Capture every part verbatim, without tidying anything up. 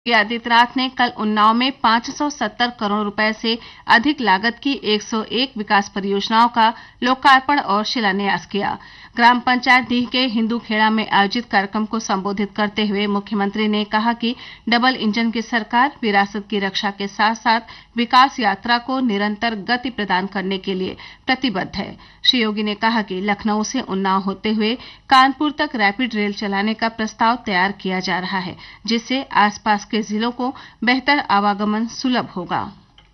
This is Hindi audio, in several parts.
योगी आदित्यनाथ ने कल उन्नाव में पाँच सौ सत्तर करोड़ रुपए से अधिक लागत की एक सौ एक विकास परियोजनाओं का लोकार्पण और शिलान्यास किया। ग्राम पंचायत डीह के हिंदू खेड़ा में आयोजित कार्यक्रम को संबोधित करते हुए मुख्यमंत्री ने कहा कि डबल इंजन की सरकार विरासत की रक्षा के साथ साथ विकास यात्रा को निरंतर गति प्रदान करने के लिए प्रतिबद्ध है। श्री योगी ने कहा कि लखनऊ से उन्नाव होते हुए कानपुर तक रैपिड रेल चलाने का प्रस्ताव तैयार किया जा रहा है, जिससे आसपास के जिलों को बेहतर आवागमन सुलभ होगा।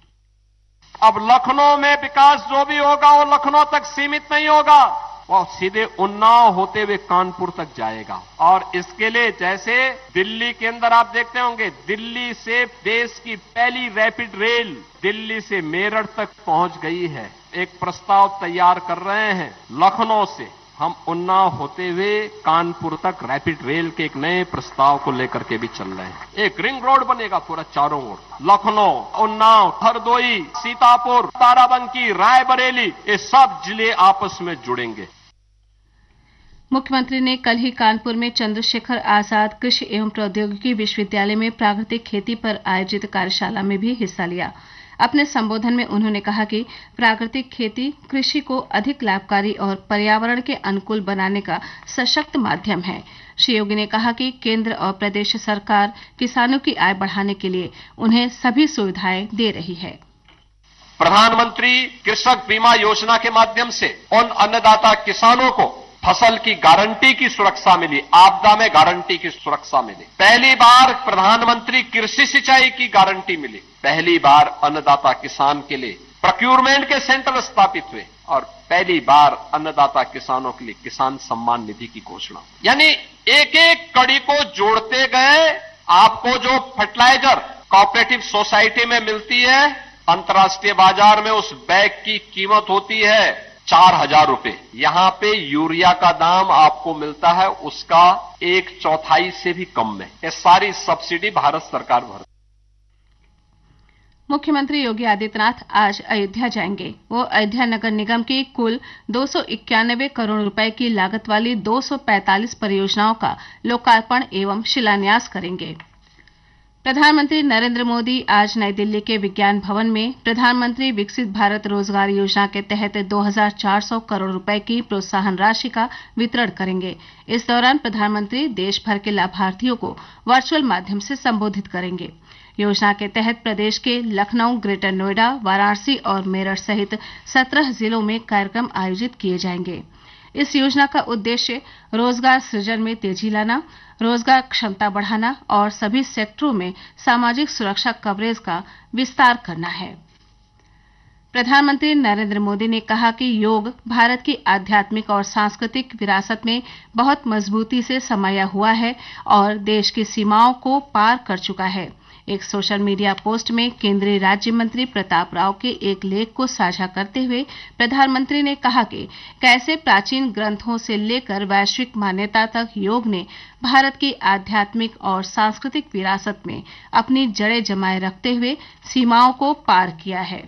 अब लखनऊ में विकास जो भी होगा वो लखनऊ तक सीमित नहीं होगा, वो सीधे उन्नाव होते हुए कानपुर तक जाएगा। और इसके लिए जैसे दिल्ली के अंदर आप देखते होंगे, दिल्ली से देश की पहली रैपिड रेल दिल्ली से मेरठ तक पहुंच गई है। एक प्रस्ताव तैयार कर रहे हैं, लखनऊ से हम उन्नाव होते हुए कानपुर तक रैपिड रेल के एक नए प्रस्ताव को लेकर के भी चल रहे हैं। एक रिंग रोड बनेगा पूरा चारों ओर, लखनऊ, उन्नाव, हरदोई, सीतापुर, बाराबंकी, रायबरेली, ये सब जिले आपस में जुड़ेंगे। मुख्यमंत्री ने कल ही कानपुर में चंद्रशेखर आजाद कृषि एवं प्रौद्योगिकी विश्वविद्यालय में प्राकृतिक खेती पर आयोजित कार्यशाला में भी हिस्सा लिया। अपने संबोधन में उन्होंने कहा कि प्राकृतिक खेती कृषि को अधिक लाभकारी और पर्यावरण के अनुकूल बनाने का सशक्त माध्यम है। श्री योगी ने कहा कि केंद्र और प्रदेश सरकार किसानों की आय बढ़ाने के लिए उन्हें सभी सुविधाएं दे रही है। प्रधानमंत्री कृषक बीमा योजना के माध्यम से उन अन्नदाता किसानों को फसल की गारंटी की सुरक्षा मिली, आपदा में गारंटी की सुरक्षा मिली। पहली बार प्रधानमंत्री कृषि सिंचाई की गारंटी मिली। पहली बार अन्नदाता किसान के लिए प्रोक्योरमेंट के सेंटर स्थापित हुए और पहली बार अन्नदाता किसानों के लिए किसान सम्मान निधि की घोषणा। यानी एक एक कड़ी को जोड़ते गए आपको जो फर्टिलाइजर कोऑपरेटिव सोसाइटी में मिलती है, अंतर्राष्ट्रीय बाजार में उस बैग की कीमत होती है चार हजार रुपए, यहां पे यूरिया का दाम आपको मिलता है उसका एक चौथाई से भी कम में। ये सारी सब्सिडी भारत सरकार भर। मुख्यमंत्री योगी आदित्यनाथ आज अयोध्या जाएंगे। वो अयोध्या नगर निगम की कुल दो सौ इक्यानवे करोड़ रुपए की लागत वाली दो सौ पैंतालीस परियोजनाओं का लोकार्पण एवं शिलान्यास करेंगे। प्रधानमंत्री नरेंद्र मोदी आज नई दिल्ली के विज्ञान भवन में प्रधानमंत्री विकसित भारत रोजगार योजना के तहत दो हज़ार चार सौ करोड़ रुपए की प्रोत्साहन राशि का वितरण करेंगे। इस दौरान प्रधानमंत्री देश भर के लाभार्थियों को वर्चुअल माध्यम से संबोधित करेंगे। योजना के तहत प्रदेश के लखनऊ, ग्रेटर नोएडा, वाराणसी और मेरठ सहित सत्रह जिलों में कार्यक्रम आयोजित किए जाएंगे। इस योजना का उद्देश्य रोजगार सृजन में तेजी लाना, रोजगार क्षमता बढ़ाना और सभी सेक्टरों में सामाजिक सुरक्षा कवरेज का विस्तार करना है। प्रधानमंत्री नरेंद्र मोदी ने कहा कि योग भारत की आध्यात्मिक और सांस्कृतिक विरासत में बहुत मजबूती से समाया हुआ है और देश की सीमाओं को पार कर चुका है। एक सोशल मीडिया पोस्ट में केंद्रीय राज्य मंत्री प्रताप राव के एक लेख को साझा करते हुए प्रधानमंत्री ने कहा कि कैसे प्राचीन ग्रंथों से लेकर वैश्विक मान्यता तक योग ने भारत की आध्यात्मिक और सांस्कृतिक विरासत में अपनी जड़ें जमाए रखते हुए सीमाओं को पार किया है।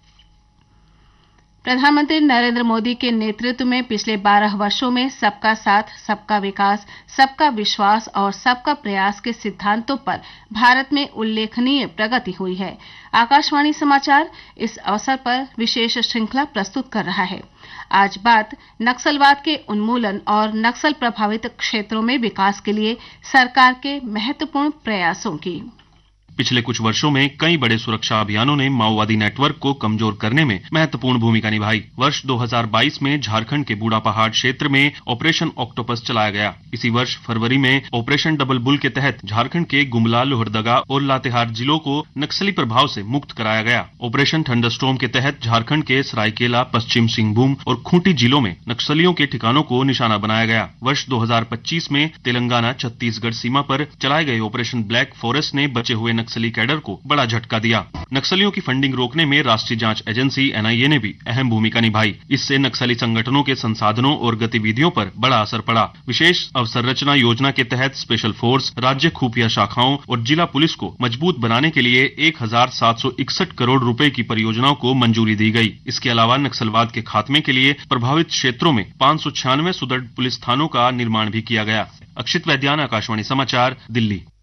प्रधानमंत्री नरेंद्र मोदी के नेतृत्व में पिछले बारह वर्षों में सबका साथ, सबका विकास, सबका विश्वास और सबका प्रयास के सिद्धांतों पर भारत में उल्लेखनीय प्रगति हुई है। आकाशवाणी समाचार इस अवसर पर विशेष श्रृंखला प्रस्तुत कर रहा है। आज बात नक्सलवाद के उन्मूलन और नक्सल प्रभावित क्षेत्रों में विकास के लिए सरकार के महत्वपूर्ण प्रयासों की। पिछले कुछ वर्षों में कई बड़े सुरक्षा अभियानों ने माओवादी नेटवर्क को कमजोर करने में महत्वपूर्ण भूमिका निभाई। वर्ष दो हज़ार बाईस में झारखंड के बूढ़ा पहाड़ क्षेत्र में ऑपरेशन ऑक्टोपस चलाया गया। इसी वर्ष फरवरी में ऑपरेशन डबल बुल के तहत झारखंड के गुमला, लोहरदगा और लातेहार जिलों को नक्सली प्रभाव से मुक्त कराया गया। ऑपरेशन थंडरस्टॉर्म के तहत झारखंड के सरायकेला, पश्चिम सिंहभूम और खूंटी जिलों में नक्सलियों के ठिकानों को निशाना बनाया गया। वर्ष दो हज़ार पच्चीस में तेलंगाना छत्तीसगढ़ सीमा पर चलाए गए ऑपरेशन ब्लैक फॉरेस्ट ने बचे हुए नक्सली कैडर को बड़ा झटका दिया। नक्सलियों की फंडिंग रोकने में राष्ट्रीय जांच एजेंसी एन आई ए ने भी अहम भूमिका निभाई। इससे नक्सली संगठनों के संसाधनों और गतिविधियों पर बड़ा असर पड़ा। विशेष अवसंरचना योजना के तहत स्पेशल फोर्स, राज्य खुफिया शाखाओं और जिला पुलिस को मजबूत बनाने के लिए एक हजार सात सौ इकसठ करोड़ रुपए की परियोजनाओं को मंजूरी दी गई। इसके अलावा नक्सलवाद के खात्मे के लिए प्रभावित क्षेत्रों में पाँच सौ छियानवे सुदृढ़ पुलिस थानों का निर्माण भी किया गया। अक्षित वैद्यान, आकाशवाणी समाचार, दिल्ली।